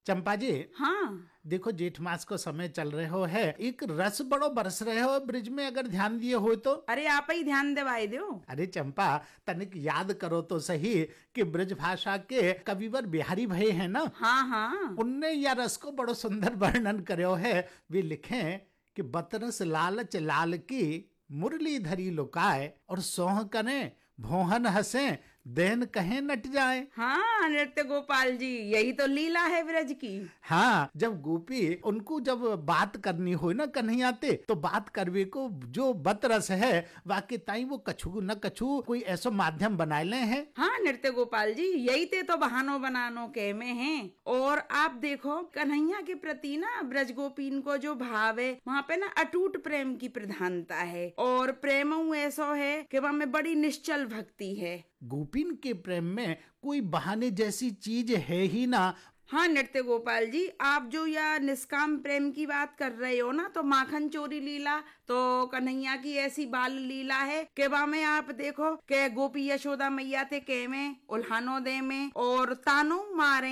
चंपा जी, हाँ। देखो जेठ मास को समय चल रहे हो है, एक रस बड़ो बरस रहे हो ब्रिज में, अगर ध्यान दिए हो तो। अरे आप ही ध्यान दिवाए दो। अरे चंपा, तनिक याद करो तो सही कि ब्रज भाषा के कविवर बिहारी भाई है ना, हाँ हाँ। उनने या रस को बड़ो सुंदर वर्णन करो है। वे लिखे कि बतरस लालच लाल की मुरली धरी लुकाए, और सोह कने भोहन हंसे देन कहे नट जाए। हाँ नृत्य गोपाल जी, यही तो लीला है ब्रज की। हाँ, जब गोपी उनको जब बात करनी हो ना कन्हैयाते, तो बात करवे को जो बतरस है वाकई ताई वो कछु न कछु कोई ऐसा माध्यम बनाए ले हैं। हाँ नृत्य गोपाल जी, यही तो बहानो बनानो के में हैं। और आप देखो कन्हैया के प्रति ना ब्रज गोपीन को जो भाव है, वहाँ पे ना अटूट प्रेम की प्रधानता है, और प्रेम ऐसा है कि वहाँ में बड़ी निश्चल भक्ति है। गोपीन के प्रेम में कोई बहाने जैसी चीज है ही ना। हाँ नृत्य गोपाल जी, आप जो या निष्काम प्रेम की बात कर रहे हो ना, तो माखन चोरी लीला तो कन्हैया की ऐसी बाल लीला है कि वहाँ में आप देखो कि गोपी यशोदा मैया थे के में उल्हानो दे में, और तानो मारे